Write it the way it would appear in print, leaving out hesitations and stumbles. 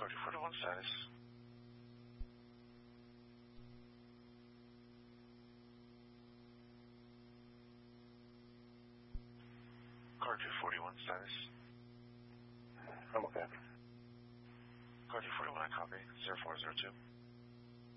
Car 241 status. Car 241 status. I'm okay. Car 241, I copy. 0402.